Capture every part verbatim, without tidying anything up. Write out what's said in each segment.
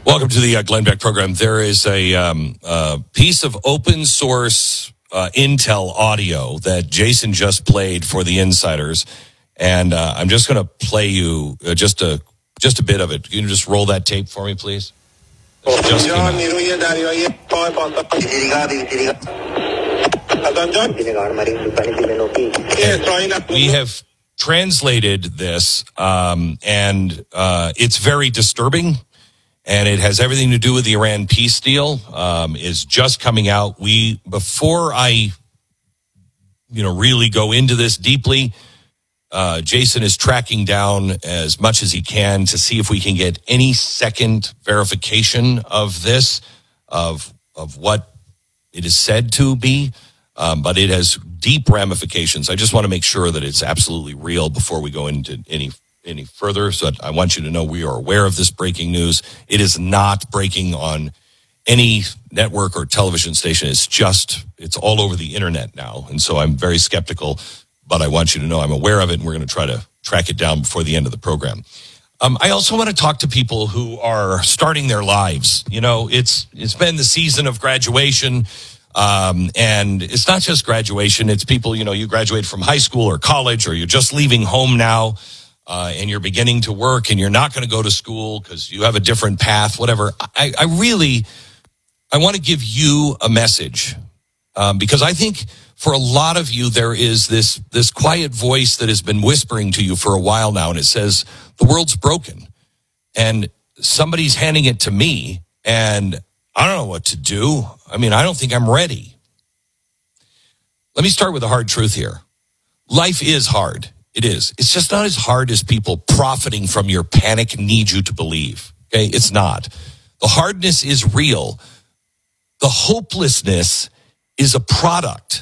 Welcome to the uh, Glenn Beck program. There is a um, uh, piece of open source uh, Intel audio that Jason just played for the insiders, and uh, I'm just going to play you uh, just a just a bit of it. Can you just roll that tape for me, please? Just came out. We have translated this, um, and uh, it's very disturbing. And it has everything to do with the Iran peace deal. Um, is just coming out. We before I, you know, really go into this deeply, uh, Jason is tracking down as much as he can to see if we can get any second verification of this, of of what it is said to be. Um, but it has deep ramifications. I just want to make sure that it's absolutely real before we go into any. any further. So I want you to know we are aware of this breaking news. It is not breaking on any network or television station. It's just, it's all over the internet now. And so I'm very skeptical, but I want you to know I'm aware of it, and we're going to try to track it down before the end of the program. Um, I also want to talk to people who are starting their lives. You know, it's it's been the season of graduation. Um, and it's not just graduation. It's people, you know, you graduate from high school or college, or you're just leaving home now. Uh, and you're beginning to work, and you're not going to go to school because you have a different path, whatever. I, I really, I want to give you a message um, because I think for a lot of you, there is this, this quiet voice that has been whispering to you for a while now, and it says, the world's broken, and somebody's handing it to me, and I don't know what to do. I mean, I don't think I'm ready. Let me start with the hard truth here. Life is hard. It is. It's just not as hard as people profiting from your panic need you to believe. Okay? It's not. The hardness is real. The hopelessness is a product.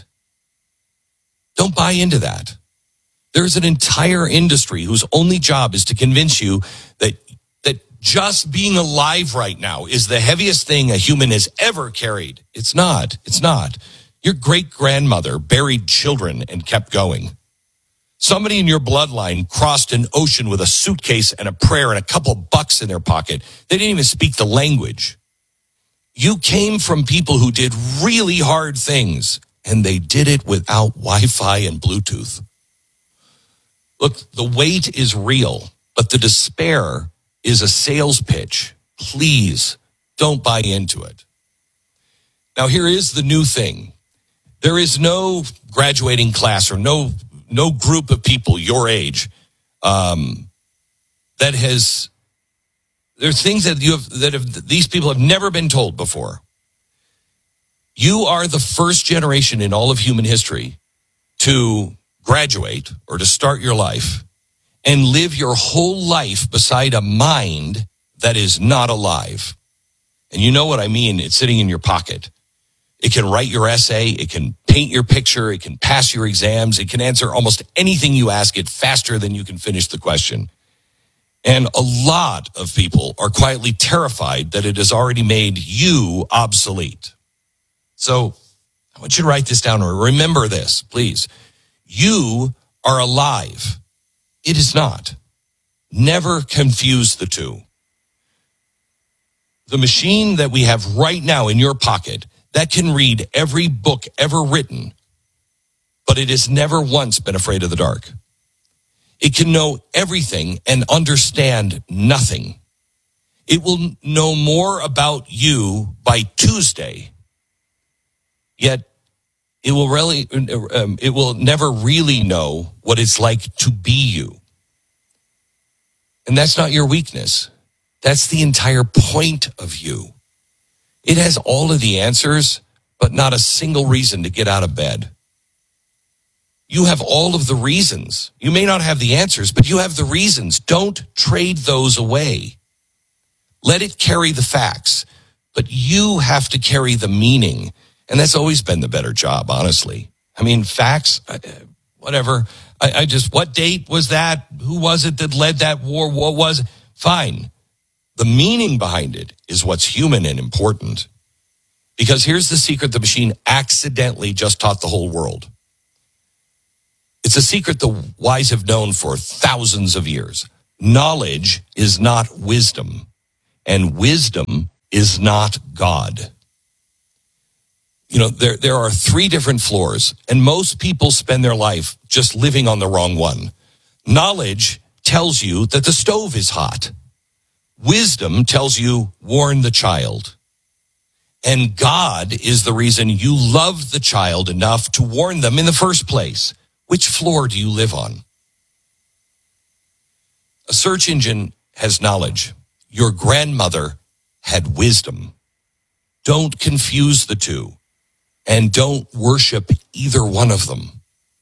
Don't buy into that. There's an entire industry whose only job is to convince you that that just being alive right now is the heaviest thing a human has ever carried. It's not. It's not. Your great-grandmother buried children and kept going. Somebody in your bloodline crossed an ocean with a suitcase and a prayer and a couple bucks in their pocket. They didn't even speak the language. You came from people who did really hard things, and they did it without Wi-Fi and Bluetooth. Look, the weight is real, but the despair is a sales pitch. Please don't buy into it. Now, here is the new thing. There is no graduating class or no no group of people your age um, that has, there's things that you have, that have, these people have never been told before. You are the first generation in all of human history to graduate or to start your life and live your whole life beside a mind that is not alive. And you know what I mean? It's sitting in your pocket. It can write your essay. It can paint your picture. It can pass your exams. It can answer almost anything you ask it faster than you can finish the question. And a lot of people are quietly terrified that it has already made you obsolete. So I want you to write this down or remember this, please. You are alive. It is not. Never confuse the two. The machine that we have right now in your pocket that can read every book ever written, but it has never once been afraid of the dark. It can know everything and understand nothing. It will know more about you by Tuesday, yet it will really, um, it will never really know what it's like to be you. And that's not your weakness. That's the entire point of you. It has all of the answers, but not a single reason to get out of bed. You have all of the reasons. You may not have the answers, but you have the reasons. Don't trade those away. Let it carry the facts, but you have to carry the meaning. And that's always been the better job, honestly. I mean, facts, whatever. I, I just, what date was that? Who was it that led that war? What was it? Fine. The meaning behind it is what's human and important. Because here's the secret the machine accidentally just taught the whole world. It's a secret the wise have known for thousands of years. Knowledge is not wisdom. and wisdom is not God. You know, there, there are three different floors, and most people spend their life just living on the wrong one. Knowledge tells you that the stove is hot. Wisdom tells you, warn the child. And God is the reason you loved the child enough to warn them in the first place. Which floor do you live on? A search engine has knowledge. Your grandmother had wisdom. Don't confuse the two. And don't worship either one of them.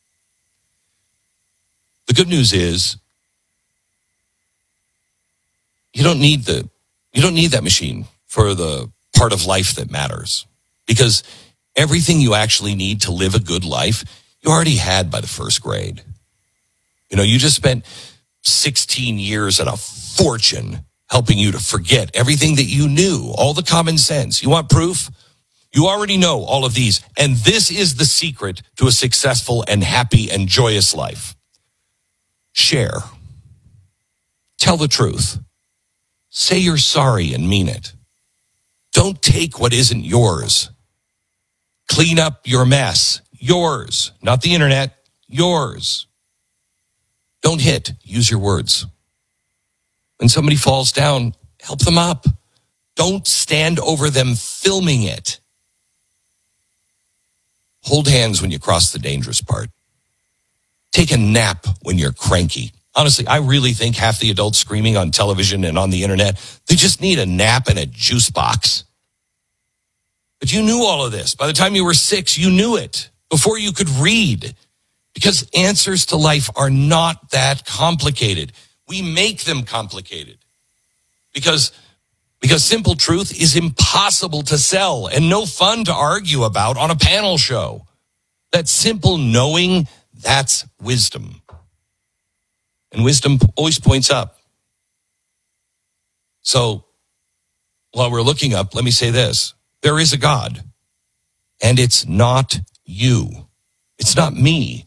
The good news is you don't need the you don't need that machine for the part of life that matters, because everything you actually need to live a good life you already had by the first grade. You know, you just spent sixteen years and a fortune helping you to forget everything that you knew, all the common sense. You want proof? You already know all of these. And this is the secret to a successful and happy and joyous life. Share. Tell the truth. Say you're sorry and mean it. Don't take what isn't yours. Clean up your mess. Yours. Not the internet. Yours. Don't hit. Use your words. When somebody falls down, help them up. Don't stand over them filming it. Hold hands when you cross the dangerous part. Take a nap when you're cranky. Honestly, I really think half the adults screaming on television and on the internet, they just need a nap and a juice box. But you knew all of this. By the time you were six, you knew it before you could read. Because answers to life are not that complicated. We make them complicated. Because Because simple truth is impossible to sell and no fun to argue about on a panel show. That simple knowing, that's wisdom. And wisdom always points up. So, while we're looking up, let me say this. There is a God, and it's not you. It's not me.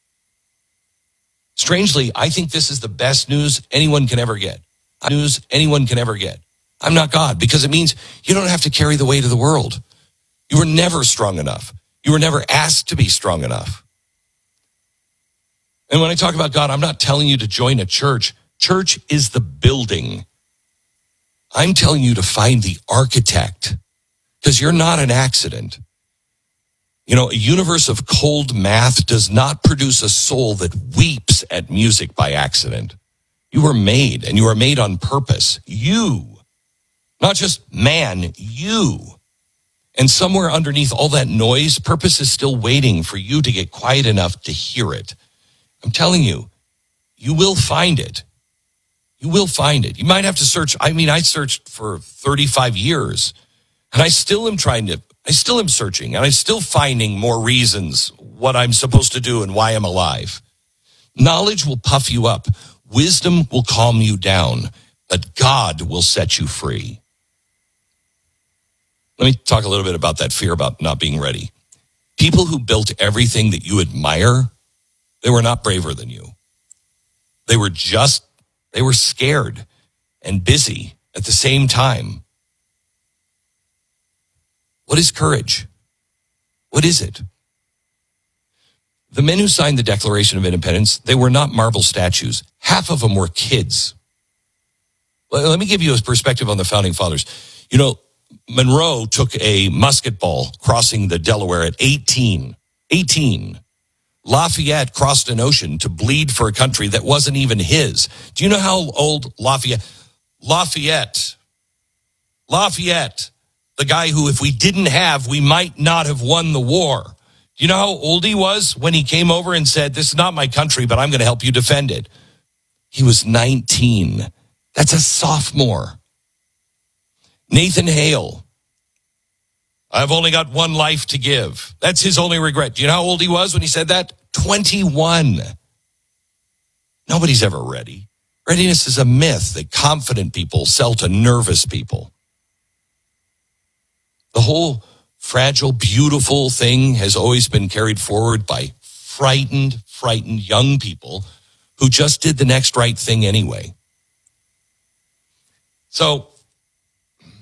Strangely, I think this is the best news anyone can ever get. News anyone can ever get. I'm not God, because it means you don't have to carry the weight of the world. You were never strong enough. You were never asked to be strong enough. And when I talk about God, I'm not telling you to join a church. Church is the building. I'm telling you to find the architect, because you're not an accident. You know, a universe of cold math does not produce a soul that weeps at music by accident. You were made, and you were made on purpose. You. Not just man, you. And somewhere underneath all that noise, purpose is still waiting for you to get quiet enough to hear it. I'm telling you, you will find it. You will find it. You might have to search. I mean, I searched for thirty-five years, and I still am trying to, I still am searching, and I'm still finding more reasons what I'm supposed to do and why I'm alive. Knowledge will puff you up. Wisdom will calm you down, but God will set you free. Let me talk a little bit about that fear about not being ready. People who built everything that you admire, they were not braver than you. They were just, they were scared and busy at the same time. What is courage? What is it? The men who signed the Declaration of Independence, they were not marble statues. Half of them were kids. Let me give you a perspective on the Founding Fathers. You know, Monroe took a musket ball crossing the Delaware at eighteen. eighteen. Lafayette crossed an ocean to bleed for a country that wasn't even his. Do you know how old Lafayette? Lafayette. Lafayette. The guy who, if we didn't have, we might not have won the war. Do you know how old he was when he came over and said, this is not my country, but I'm going to help you defend it? He was nineteen. That's a sophomore. Nathan Hale. I've only got one life to give. That's his only regret. Do you know how old he was when he said that? twenty-one. Nobody's ever ready. Readiness is a myth that confident people sell to nervous people. The whole fragile, beautiful thing has always been carried forward by frightened, frightened young people who just did the next right thing anyway. So